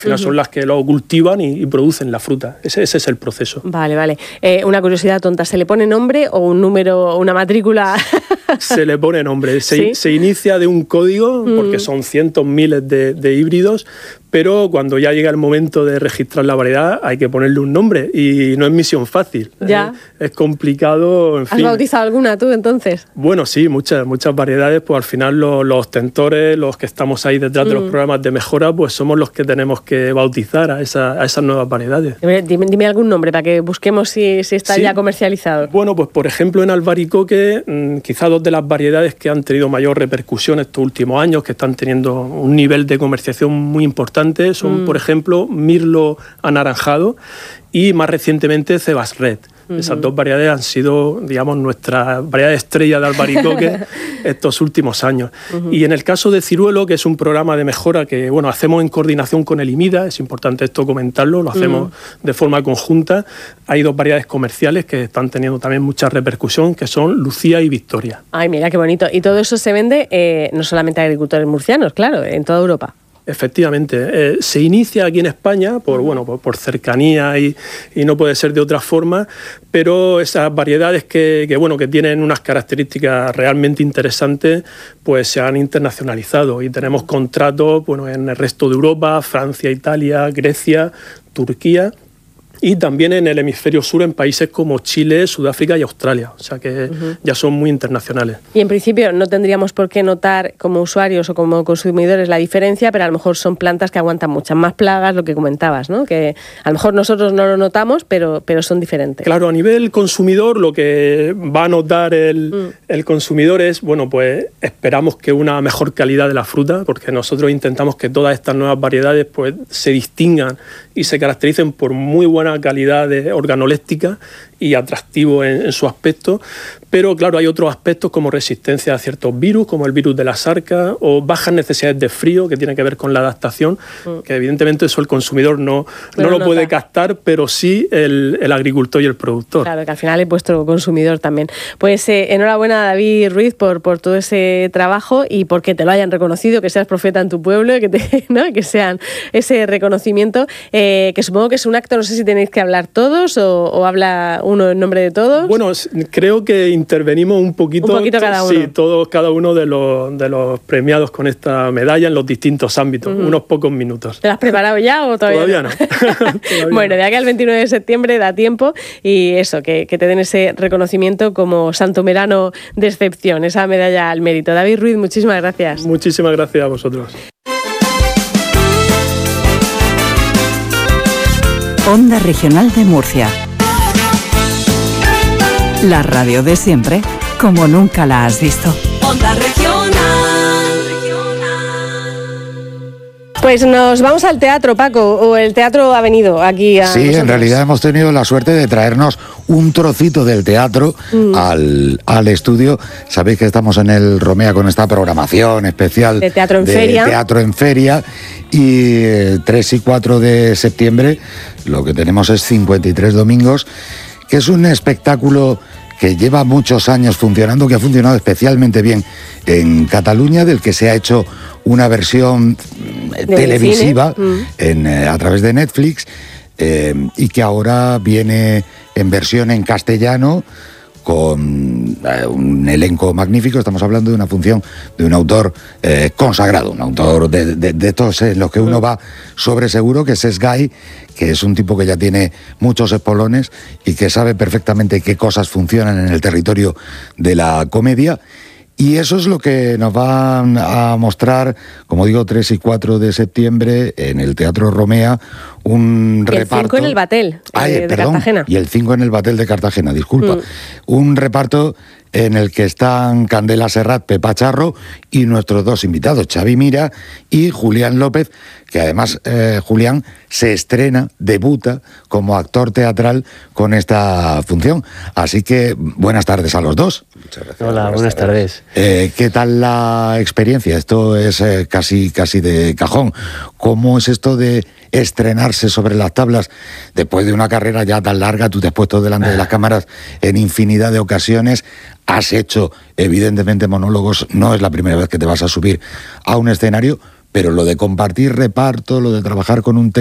Al final son las que lo cultivan y producen la fruta. Ese es el proceso. Vale. Una curiosidad tonta, ¿se le pone nombre o un número o una matrícula? Se le pone nombre. ¿Sí? Se inicia de un código, porque son cientos, miles de híbridos, pero cuando ya llega el momento de registrar la variedad hay que ponerle un nombre y no es misión fácil. Ya. Es complicado, en fin. ¿Has bautizado alguna tú entonces? Bueno, sí, muchas variedades, pues al final los ostentores, los que estamos ahí detrás de los programas de mejora, pues somos los que tenemos que bautizar a esas nuevas variedades. Dime algún nombre para que busquemos si está ya comercializado. Bueno, pues por ejemplo en albaricoque, quizá dos de las variedades que han tenido mayor repercusión estos últimos años, que están teniendo un nivel de comercialización muy importante, son por ejemplo mirlo anaranjado y más recientemente cebas red. Esas dos variedades han sido, digamos, nuestra variedad estrella de albaricoque estos últimos años. Y en el caso de ciruelo, que es un programa de mejora que hacemos en coordinación con el IMIDA, es importante esto comentarlo, lo hacemos de forma conjunta. Hay dos variedades comerciales que están teniendo también mucha repercusión, que son Lucía y Victoria. Ay, mira qué bonito. Y todo eso se vende no solamente a agricultores murcianos, claro, en toda Europa. Efectivamente, se inicia aquí en España por cercanía y no puede ser de otra forma, pero esas variedades que tienen unas características realmente interesantes, pues se han internacionalizado y tenemos contratos en el resto de Europa, Francia, Italia, Grecia, Turquía. Y también en el hemisferio sur, en países como Chile, Sudáfrica y Australia. O sea que ya son muy internacionales. Y en principio no tendríamos por qué notar como usuarios o como consumidores la diferencia, pero a lo mejor son plantas que aguantan muchas más plagas, lo que comentabas, ¿no? Que a lo mejor nosotros no lo notamos, pero son diferentes. Claro, a nivel consumidor, lo que va a notar el consumidor es, pues esperamos que una mejor calidad de la fruta, porque nosotros intentamos que todas estas nuevas variedades pues se distingan y se caractericen por muy buena calidad organoléptica y atractivo en su aspecto, pero claro, hay otros aspectos como resistencia a ciertos virus, como el virus de la sarca, o bajas necesidades de frío, que tiene que ver con la adaptación, que evidentemente eso el consumidor no lo puede captar, pero sí el agricultor y el productor. Claro, que al final es vuestro consumidor también. Pues enhorabuena, David Ruiz, por todo ese trabajo y porque te lo hayan reconocido, que seas profeta en tu pueblo, que sean ese reconocimiento, que supongo que es un acto, no sé si tenéis que hablar todos o habla uno en nombre de todos. Bueno, creo que intervenimos un poquito cada uno. Sí, cada uno de los premiados con esta medalla en los distintos ámbitos, unos pocos minutos. ¿Te lo has preparado ya o todavía no? Bueno, de aquí al 29 de septiembre da tiempo y eso, que te den ese reconocimiento como santomerano de excepción, esa medalla al mérito. David Ruiz, muchísimas gracias. Muchísimas gracias a vosotros. Onda Regional de Murcia. La radio de siempre, como nunca la has visto. Onda Regional. Pues nos vamos al teatro, Paco, o el teatro ha venido aquí a Sí, en realidad hemos tenido la suerte de traernos un trocito del teatro al estudio. Sabéis que estamos en el Romea con esta programación especial de Teatro en Feria. Y 3 y 4 de septiembre lo que tenemos es 53 domingos, que es un espectáculo que lleva muchos años funcionando, que ha funcionado especialmente bien en Cataluña, del que se ha hecho una versión televisiva a través de Netflix, y que ahora viene en versión en castellano con un elenco magnífico. Estamos hablando de una función de un autor consagrado, un autor de estos en los que uno va sobre seguro, que es Sgai, que es un tipo que ya tiene muchos espolones y que sabe perfectamente qué cosas funcionan en el territorio de la comedia. Y eso es lo que nos van a mostrar, como digo, 3 y 4 de septiembre en el Teatro Romea, un reparto... El 5 en el Batel de Cartagena. Y el 5 en el Batel de Cartagena, disculpa. Un reparto en el que están Candela Serrat, Pepa Charro y nuestros dos invitados, Xavi Mira y Julián López, que además Julián se estrena, debuta como actor teatral con esta función. Así que buenas tardes a los dos. Muchas gracias. Hola, buenas tardes. ¿Qué tal la experiencia? Esto es casi de cajón. ¿Cómo es esto de estrenarse sobre las tablas después de una carrera ya tan larga? Tú te has puesto delante de las cámaras en infinidad de ocasiones, has hecho evidentemente monólogos, no es la primera vez que te vas a subir a un escenario, pero lo de compartir reparto, lo de trabajar con un